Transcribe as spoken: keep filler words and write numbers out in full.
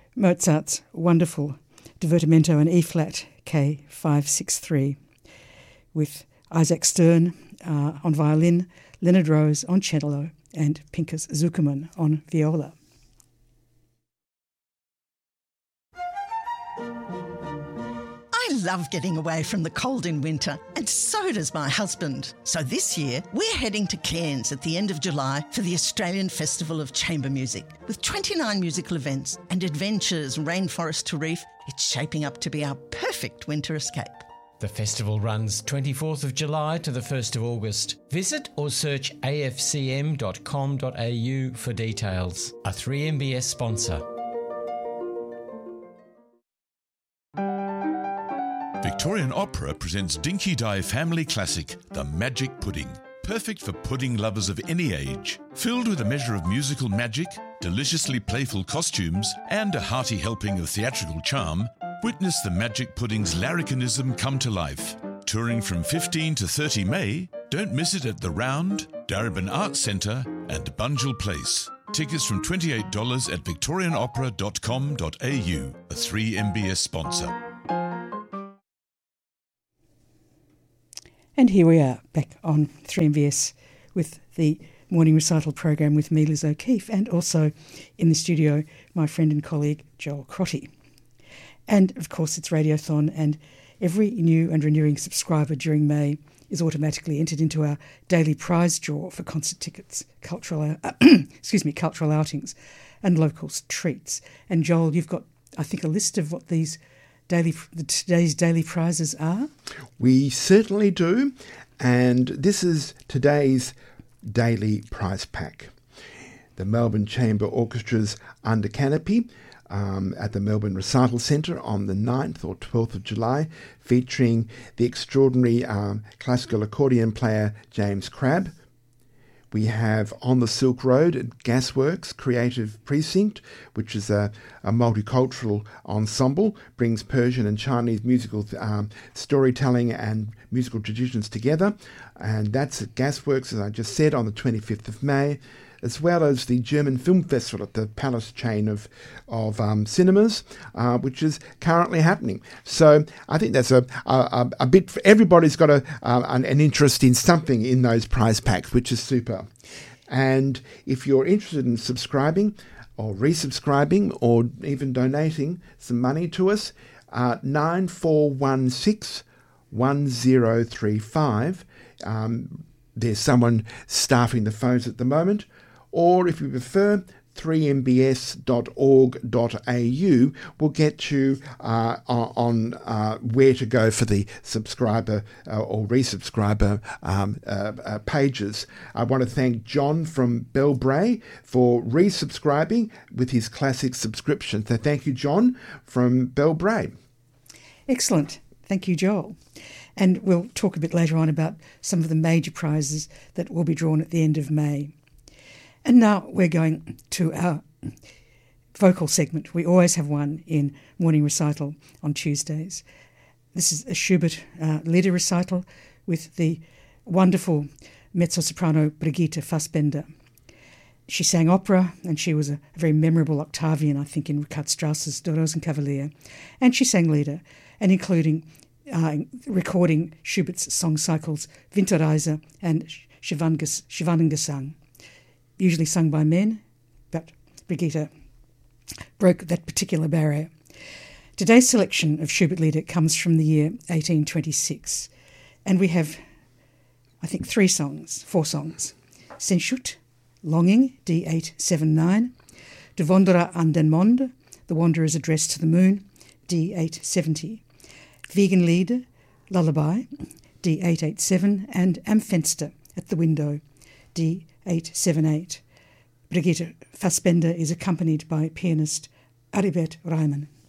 Mozart's wonderful Divertimento in E-flat K five sixty-three with Isaac Stern uh, on violin, Leonard Rose on cello and Pinkas Zukerman on viola. I love getting away from the cold in winter, and so does my husband. So this year, we're heading to Cairns at the end of July for the Australian Festival of Chamber Music. With twenty-nine musical events and adventures rainforest to reef, it's shaping up to be our perfect winter escape. The festival runs twenty-fourth of July to the first of August. Visit or search a f c m dot com dot a u for details. A three M B S sponsor. Victorian Opera presents Dinky Dye family classic, The Magic Pudding. Perfect for pudding lovers of any age. Filled with a measure of musical magic, deliciously playful costumes, and a hearty helping of theatrical charm, witness the Magic Pudding's larrikinism come to life. Touring from fifteenth to thirtieth of May, don't miss it at The Round, Darebin Arts Centre and Bunjil Place. Tickets from twenty-eight dollars at victorian opera dot com dot a u, a three M B S sponsor. And here we are back on three M B S with the morning recital program with me, Liz O'Keefe, and also in the studio, my friend and colleague, Joel Crotty. And of course, it's Radiothon, and every new and renewing subscriber during May is automatically entered into our daily prize draw for concert tickets, cultural, uh, excuse me, cultural outings, and local treats. And Joel, you've got, I think, a list of what these daily today's daily prizes are. We certainly do, and this is today's daily prize pack. The Melbourne Chamber Orchestra's Under Canopy um, at the Melbourne Recital Centre on the ninth or twelfth of July, featuring the extraordinary um, classical accordion player James Crabb. We have On the Silk Road at Gasworks Creative Precinct, which is a, a multicultural ensemble, brings Persian and Chinese musical um, storytelling and musical traditions together. And that's at Gasworks, as I just said, on the twenty-fifth of May, as well as the German Film Festival at the Palace chain of, of um, cinemas, uh, which is currently happening. So I think that's a, a, a bit, for everybody's got a, uh, an, an interest in something in those prize packs, which is super. And if you're interested in subscribing or resubscribing or even donating some money to us, uh, nine four one six, one zero three five. Um, there's someone staffing the phones at the moment. Or if you prefer, three m b s dot org dot a u will get you uh, on uh, where to go for the subscriber uh, or resubscriber um, uh, uh, pages. I want to thank John from Belbray for resubscribing with his classic subscription. So thank you, John from Belbray. Excellent. Thank you, Joel. And we'll talk a bit later on about some of the major prizes that will be drawn at the end of May. And now we're going to our vocal segment. We always have one in Morning Recital on Tuesdays. This is a Schubert uh, Lieder recital with the wonderful mezzo-soprano Brigitte Fassbender. She sang opera, and she was a, a very memorable Octavian, I think, in Richard Strauss's Der Rosenkavalier. And she sang Lieder, and including uh, recording Schubert's song cycles Winterreise and Schwanengesang, usually sung by men, but Brigitte broke that particular barrier. Today's selection of Schubert Lieder comes from the year eighteen twenty-six, and we have, I think, three songs, four songs. Sehnsucht, Longing, D eight seventy-nine, De Wanderer an den Mond, The Wanderer's Address to the Moon, D eight seventy, Wiegenlieder, Lullaby, D eight eighty-seven, and Am Fenster, At the Window, D eight seventy-eight. Brigitte Fassbender is accompanied by pianist Aribert Reimann.